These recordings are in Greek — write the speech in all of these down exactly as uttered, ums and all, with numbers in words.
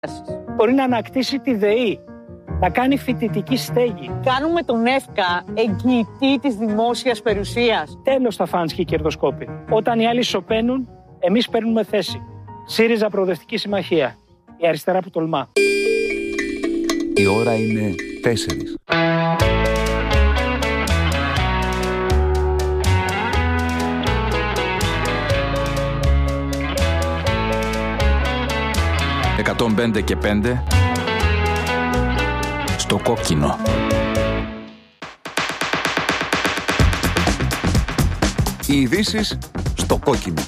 Μπορεί να ανακτήσει τη ΔΕΗ, να κάνει φοιτητική στέγη. Κάνουμε τον ΕΦΚΑ εγγυητή της δημόσιας περιουσίας. Τέλος τα φάνς και οι κερδοσκόποι. Όταν οι άλλοι σωπαίνουν, εμείς παίρνουμε θέση. ΣΥΡΙΖΑ Προοδευτική Συμμαχία. Η αριστερά που τολμά. Η ώρα είναι τέσσερις. εκατόν πέντε και πέντε στο κόκκινο. Οι ειδήσεις στο κόκκινο.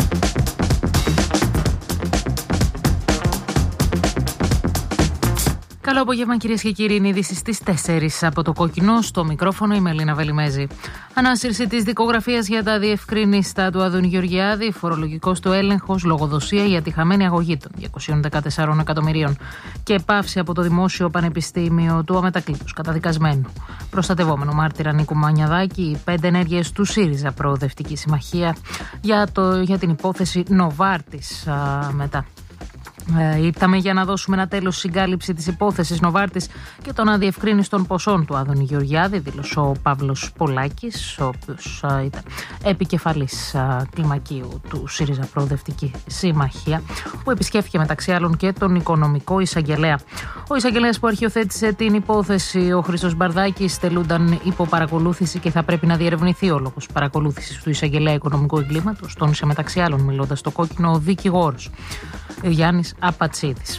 Καλό απόγευμα, κυρίες και κύριοι. Είναι ειδήσεις στις τέσσερις από το κόκκινο. Στο μικρόφωνο η Μελίνα Βελιμέζη. Ανάσυρση της δικογραφίας για τα διευκρίνιστα του Άδωνη Γεωργιάδη, φορολογικός του έλεγχος, λογοδοσία για τη χαμένη αγωγή των διακόσιων δεκατεσσάρων εκατομμυρίων και πάυση από το Δημόσιο Πανεπιστήμιο του αμετακλήτους καταδικασμένου. Προστατευόμενο μάρτυρα Νίκου Μανιαδάκη, οι πέντε ενέργειες του ΣΥΡΙΖΑ Προοδευτική Συμμαχία για, το, για την υπόθεση Νοβάρτης α, μετά. Ε, ήρθαμε για να δώσουμε ένα τέλος στη συγκάλυψη της υπόθεσης Νοβάρτης και των αδιευκρίνιστων ποσών του Άδωνη Γεωργιάδη, δήλωσε ο Παύλος Πολάκης, ο οποίος α, ήταν επικεφαλής α, κλιμακίου του ΣΥΡΙΖΑ Προοδευτική Συμμαχία, που επισκέφθηκε μεταξύ άλλων και τον οικονομικό εισαγγελέα. Ο εισαγγελέας που αρχιοθέτησε την υπόθεση, ο Χρήστος Μπαρδάκης, τελούνταν υπό παρακολούθηση και θα πρέπει να διερευνηθεί ο λόγος παρακολούθησης του εισαγγελέα οικονομικού εγκλήματος, τόνισε μεταξύ άλλων μιλώντας στο κόκκινο ο δικηγόρος Γιάννης Απατσίδης.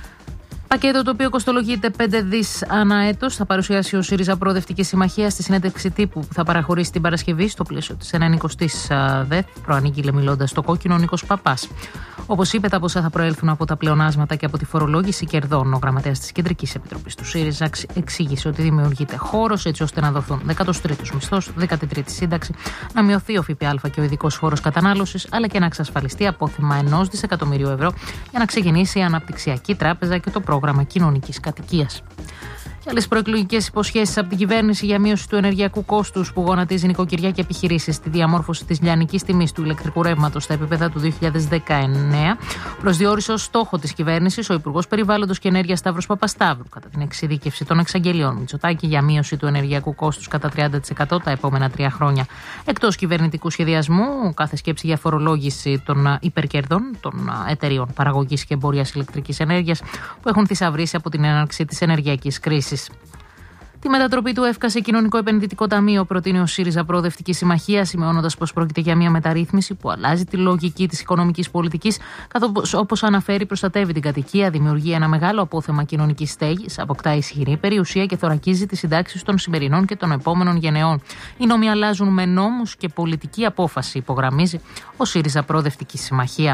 Πακέτο το οποίο κοστολογείται πέντε δις ανά έτος θα παρουσιάσει ο ΣΥΡΙΖΑ Προοδευτική Συμμαχία στη συνέντευξη τύπου που θα παραχωρήσει την Παρασκευή στο πλαίσιο της ενενηκοστής ΔΕΘ, προανήγγειλε μιλώντας στο κόκκινο ο Νίκος Παπάς. Όπως είπε, τα ποσά θα προέλθουν από τα πλεονάσματα και από τη φορολόγηση κερδών. Ο γραμματέας της Κεντρικής Επιτροπής του ΣΥΡΙΖΑ εξήγησε ότι δημιουργείται χώρος έτσι ώστε να δοθούν δέκατος τρίτος μισθός, δέκατη τρίτη σύνταξη, να μειωθεί ο ΦΠΑ και ο ειδικός φόρος κατανάλωσης, αλλά και να εξασφαλιστεί απόθεμα ενός δισεκατομμυρίου ευρώ για να ξεκινήσει η Αναπτυξιακή Τράπεζα και το πρόγραμμα κοινωνικής κατοικίας. Και άλλες προεκλογικές υποσχέσεις από την κυβέρνηση για μείωση του ενεργειακού κόστους που γονατίζει νοικοκυριά και επιχειρήσεις στη διαμόρφωση της λιανικής τιμής του ηλεκτρικού ρεύματος στα επίπεδα του δύο χιλιάδες δεκαεννέα, προσδιορίσε ως στόχο της κυβέρνησης ο Υπουργός Περιβάλλοντος και Ενέργειας Σταύρος Παπασταύρου κατά την εξειδίκευση των εξαγγελιών Μητσοτάκη για μείωση του ενεργειακού κόστους κατά τριάντα τοις εκατό τα επόμενα τρία χρόνια. Εκτός κυβερνητικού σχεδιασμού, κάθε σκέψη για φορολόγηση των υπερκερδών των εταιριών παραγωγής και εμπορίας ηλεκτρικής ενέργειας που έχουν θησαυρίσει από την έναρξη της ενεργειακής κρίσης. Τη μετατροπή του ΕΦΚΑ σε κοινωνικό επενδυτικό ταμείο προτείνει ο ΣΥΡΙΖΑ Προοδευτική Συμμαχία, σημειώνοντας πως πρόκειται για μια μεταρρύθμιση που αλλάζει τη λογική της οικονομικής πολιτικής, καθώς όπως αναφέρει προστατεύει την κατοικία, δημιουργεί ένα μεγάλο απόθεμα κοινωνικής στέγης, αποκτά ισχυρή περιουσία και θωρακίζει τις συντάξεις των σημερινών και των επόμενων γενεών. Οι νόμοι αλλάζουν με νόμους και πολιτική απόφαση, υπογραμμίζει ο ΣΥΡΙΖΑ Προοδευτική Συμμαχία.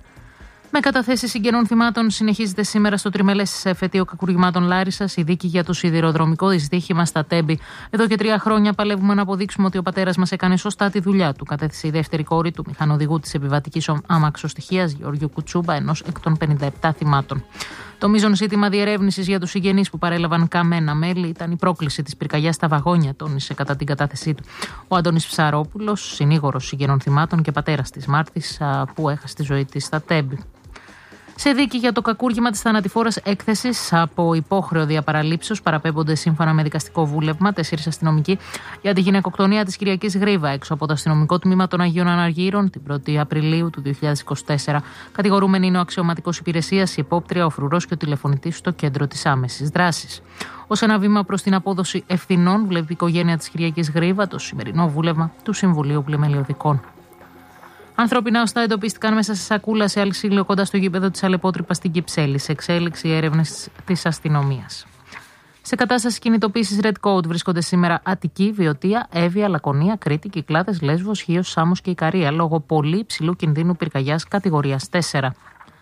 Με καταθέσεις συγγενών θυμάτων συνεχίζεται σήμερα στο τριμελές εφετείο κακουργημάτων Λάρισσας η δίκη για το σιδηροδρομικό δυστύχημα στα Τέμπη. Εδώ και τρία χρόνια παλεύουμε να αποδείξουμε ότι ο πατέρας μας έκανε σωστά τη δουλειά του, κατέθεσε η δεύτερη κόρη του μηχανοδηγού της επιβατικής αμαξοστοιχίας Γεώργιου Κουτσούμπα, ενός εκ των πενήντα επτά θυμάτων. Το μείζον ζήτημα διερεύνησης για τους συγγενείς που παρέλαβαν καμένα μέλη ήταν η πρόκληση της πυρκαγιάς στα βαγόνια, τόνισε κατά την κατάθεσή του ο Αντώνης Ψαρόπουλος, συνήγορος συγγενών θυμάτων και πατέρας της Μάρτης που έχασε τη ζωή της στα Τέμπη. Σε δίκη για το κακούργημα της θανατηφόρας έκθεσης από υπόχρεο διαπαραλήψεως παραπέμπονται σύμφωνα με δικαστικό βούλευμα τέσσερις αστυνομικοί για τη γυναικοκτονία της Κυριακής Γρίβα έξω από το αστυνομικό τμήμα των Αγίων Αναργύρων την πρώτη Απριλίου του δύο χιλιάδες είκοσι τέσσερα. Κατηγορούμενοι είναι ο αξιωματικός υπηρεσίας, η υπόπτρια, ο φρουρός και ο τηλεφωνητής στο κέντρο της άμεσης δράσης. Ως ένα βήμα προς την απόδοση ευθυνών, βλέπει η οικογένεια της Κυριακής Γρίβα το σημερινό βούλευμα του Συμβουλίου Πλημελιωδικών. Ανθρώπινα οστά εντοπίστηκαν μέσα σε σακούλα σε αλυσίλιο κοντά στο γήπεδο της Αλεπότρυπας στην Κυψέλη, σε εξέλιξη έρευνες της αστυνομίας. Σε κατάσταση κινητοποίησης Red Code βρίσκονται σήμερα Αττική, Βιωτία, Εύβοια, Λακωνία, Κρήτη, Κυκλάδες, Λέσβος, Χίος, Σάμος και Ικαρία λόγω πολύ υψηλού κινδύνου πυρκαγιάς κατηγορίας τέσσερα.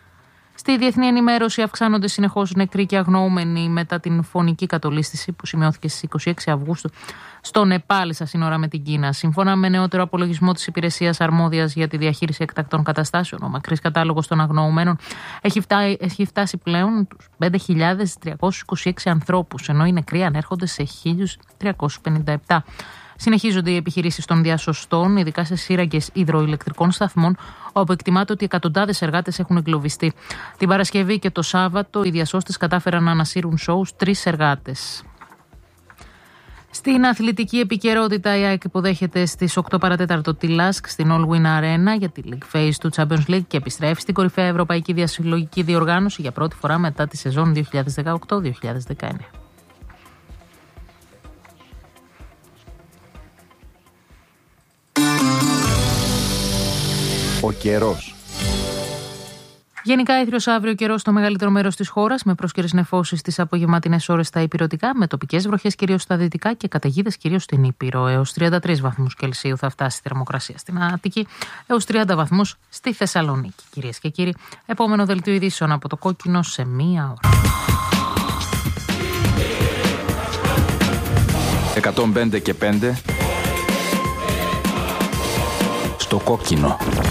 Στη διεθνή ενημέρωση αυξάνονται συνεχώς νεκροί και αγνοούμενοι μετά την φωνική κατολίσθηση που σημειώθηκε στις είκοσι έξι Αυγούστου στο Νεπάλ, στα σύνορα με την Κίνα. Σύμφωνα με νεότερο απολογισμό της Υπηρεσίας Αρμόδιας για τη Διαχείριση Εκτακτών Καταστάσεων, ο μακρύς κατάλογος των αγνοουμένων έχει, φτάσει, έχει φτάσει πλέον τους πέντε χιλιάδες τριακόσιους είκοσι έξι ανθρώπους, ενώ οι νεκροί ανέρχονται σε χίλια τριακόσιους πενήντα επτά. Συνεχίζονται οι επιχειρήσεις των διασωστών, ειδικά σε σύραγγες υδροηλεκτρικών σταθμών, όπου εκτιμάται ότι εκατοντάδες εργάτες έχουν εγκλωβιστεί. Την Παρασκευή και το Σάββατο, οι διασώστες κατάφεραν να ανασύρουν σώους τρεις εργάτες. Στην αθλητική επικαιρότητα, η ΑΕΚ υποδέχεται στις οκτώ παρατέταρτο τη Λάσκ στην All Win Arena για τη League Phase του Champions League και επιστρέφει στην κορυφαία ευρωπαϊκή διασυλλογική διοργάνωση για πρώτη φορά μετά τη σεζόν δύο χιλιάδες δεκαοκτώ δύο χιλιάδες δεκαεννέα. Ο καιρός. Γενικά έθριος αύριο καιρός στο μεγαλύτερο μέρος της χώρας, με πρόσκαιρες νεφώσεις στις απογευματινές ώρες στα ηπειρωτικά, με τοπικές βροχές κυρίως στα δυτικά και καταιγίδες κυρίως στην Ήπειρο. Έως τριάντα τρεις βαθμούς Κελσίου θα φτάσει η θερμοκρασία στην Αττική, έως τριάντα βαθμούς στη Θεσσαλονίκη. Κυρίες και κύριοι, επόμενο δελτίο ειδήσεων από το Κόκκινο σε μία ώρα. εκατόν πέντε και πέντε στο Κόκκινο.